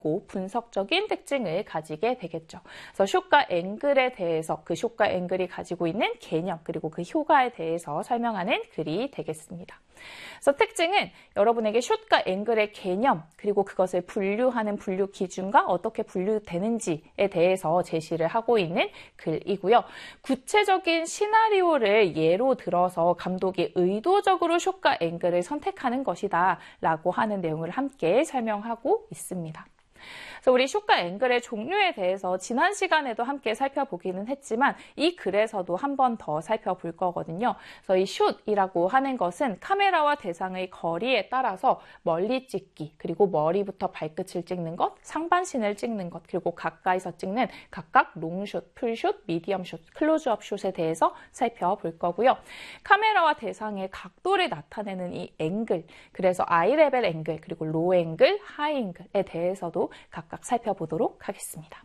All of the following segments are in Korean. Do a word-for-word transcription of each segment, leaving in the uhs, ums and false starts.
고 분석적인 특징을 가지게 되겠죠. 그래서 숏과 앵글에 대해서 그 숏과 앵글이 가지고 있는 개념 그리고 그 효과에 대해서 설명하는 글이 되겠습니다. 그래서 특징은 여러분에게 숏과 앵글의 개념 그리고 그것을 분류하는 분류 기준과 어떻게 분류되는지에 대해서 제시를 하고 있는 글이고요. 구체적인 시나리오를 예로 들어서 감독이 의도적으로 숏과 앵글을 선택하는 것이다 라고 하는 내용을 함께 설명하고 있습니다. 그래서 우리 숏과 앵글의 종류에 대해서 지난 시간에도 함께 살펴보기는 했지만 이 글에서도 한 번 더 살펴볼 거거든요. 그래서 이 숏이라고 하는 것은 카메라와 대상의 거리에 따라서 멀리 찍기, 그리고 머리부터 발끝을 찍는 것, 상반신을 찍는 것, 그리고 가까이서 찍는 각각 롱숏, 풀숏, 미디엄숏, 클로즈업 숏에 대해서 살펴볼 거고요. 카메라와 대상의 각도를 나타내는 이 앵글, 그래서 아이 레벨 앵글, 그리고 로우 앵글, 하이 앵글에 대해서도 각각 살펴보도록 하겠습니다.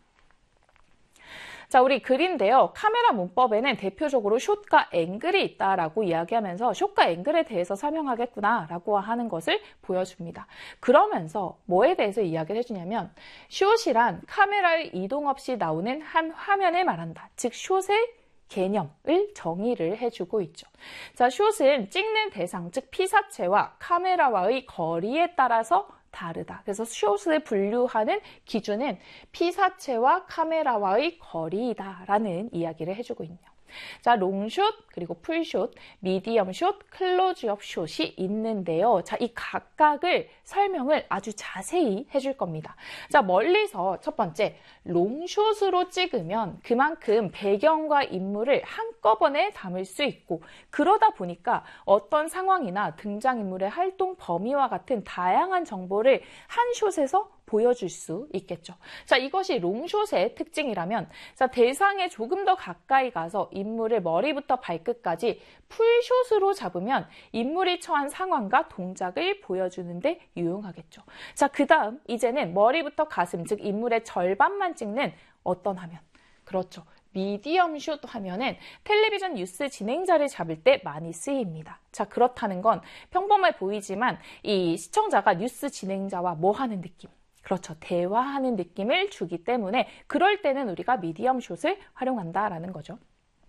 자, 우리 글인데요. 카메라 문법에는 대표적으로 숏과 앵글이 있다라고 이야기하면서 숏과 앵글에 대해서 설명하겠구나라고 하는 것을 보여줍니다. 그러면서 뭐에 대해서 이야기를 해주냐면 숏이란 카메라의 이동 없이 나오는 한 화면을 말한다. 즉 숏의 개념을 정의를 해주고 있죠. 자, 숏은 찍는 대상, 즉 피사체와 카메라와의 거리에 따라서 다르다. 그래서 숏을 분류하는 기준은 피사체와 카메라와의 거리이다라는 이야기를 해주고 있네요. 자, 롱숏, 그리고 풀숏, 미디엄숏, 클로즈업 숏이 있는데요. 자, 이 각각을 설명을 아주 자세히 해줄 겁니다. 자, 멀리서 첫 번째, 롱숏으로 찍으면 그만큼 배경과 인물을 한꺼번에 담을 수 있고 그러다 보니까 어떤 상황이나 등장인물의 활동 범위와 같은 다양한 정보를 한 숏에서 보여줄 수 있겠죠. 자, 이것이 롱숏의 특징이라면 자, 대상에 조금 더 가까이 가서 인물을 머리부터 발끝까지 풀숏으로 잡으면 인물이 처한 상황과 동작을 보여주는데 유용하겠죠. 자, 그 다음 이제는 머리부터 가슴, 즉 인물의 절반만 찍는 어떤 화면. 그렇죠. 미디엄 숏 화면은 텔레비전 뉴스 진행자를 잡을 때 많이 쓰입니다. 자, 그렇다는 건 평범해 보이지만 이 시청자가 뉴스 진행자와 뭐 하는 느낌? 그렇죠. 대화하는 느낌을 주기 때문에 그럴 때는 우리가 미디엄 숏을 활용한다라는 거죠.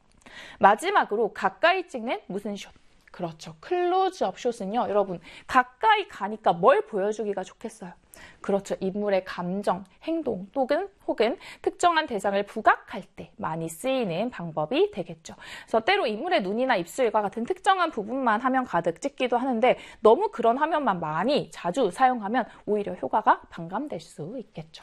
마지막으로 가까이 찍는 무슨 숏? 그렇죠. 클로즈업 숏은요. 여러분 가까이 가니까 뭘 보여주기가 좋겠어요? 그렇죠. 인물의 감정, 행동 또는 혹은 특정한 대상을 부각할 때 많이 쓰이는 방법이 되겠죠. 그래서 때로 인물의 눈이나 입술과 같은 특정한 부분만 화면 가득 찍기도 하는데 너무 그런 화면만 많이 자주 사용하면 오히려 효과가 반감될 수 있겠죠.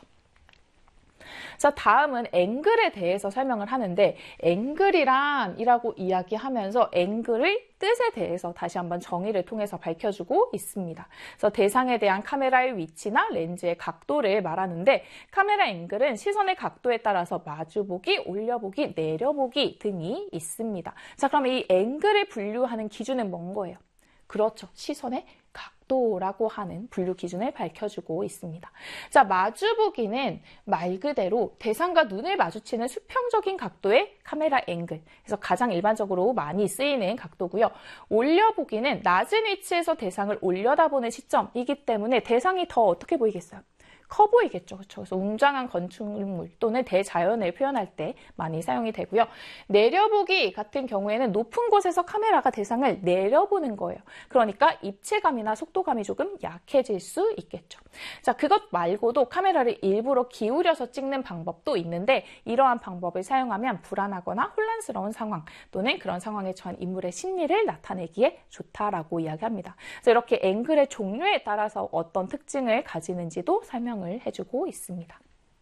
자, 다음은 앵글에 대해서 설명을 하는데 앵글이란 이라고 이야기하면서 앵글의 뜻에 대해서 다시 한번 정의를 통해서 밝혀주고 있습니다. 그래서 대상에 대한 카메라의 위치나 렌즈의 각도를 말하는데 카메라 앵글은 시선의 각도에 따라서 마주보기, 올려보기, 내려보기 등이 있습니다. 자, 그럼 이 앵글을 분류하는 기준은 뭔 거예요? 그렇죠. 시선의 각도라고 하는 분류 기준을 밝혀주고 있습니다. 자, 마주보기는 말 그대로 대상과 눈을 마주치는 수평적인 각도의 카메라 앵글. 그래서 가장 일반적으로 많이 쓰이는 각도고요. 올려보기는 낮은 위치에서 대상을 올려다보는 시점이기 때문에 대상이 더 어떻게 보이겠어요? 커 보이겠죠. 그렇죠? 그래서 웅장한 건축물 또는 대자연을 표현할 때 많이 사용이 되고요. 내려보기 같은 경우에는 높은 곳에서 카메라가 대상을 내려보는 거예요. 그러니까 입체감이나 속도감이 조금 약해질 수 있겠죠. 자, 그것 말고도 카메라를 일부러 기울여서 찍는 방법도 있는데 이러한 방법을 사용하면 불안하거나 혼란스러운 상황 또는 그런 상황에 처한 인물의 심리를 나타내기에 좋다라고 이야기합니다. 그래서 이렇게 앵글의 종류에 따라서 어떤 특징을 가지는지도 설명 을 해주고 있습니다.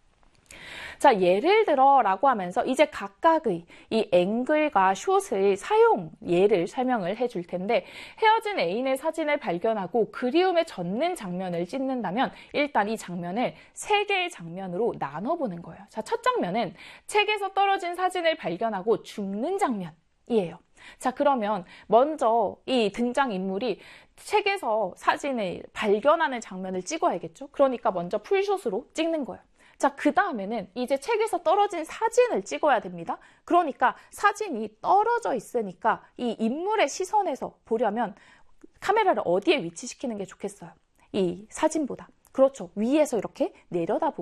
자, 예를 들어 라고 하면서 이제 각각의 이 앵글과 숏의 사용 예를 설명을 해줄 텐데 헤어진 애인의 사진을 발견하고 그리움에 젖는 장면을 찍는다면 일단 이 장면을 세 개의 장면으로 나눠보는 거예요. 자, 첫 장면은 책에서 떨어진 사진을 발견하고 죽는 장면이에요. 자, 그러면 먼저 이 등장인물이 책에서 사진을 발견하는 장면을 찍어야겠죠? 그러니까 먼저 풀숏으로 찍는 거예요. 자, 그 다음에는 이제 책에서 떨어진 사진을 찍어야 됩니다. 그러니까 사진이 떨어져 있으니까 이 인물의 시선에서 보려면 카메라를 어디에 위치시키는 게 좋겠어요? 이 사진보다. 그렇죠. 위에서 이렇게 내려다보고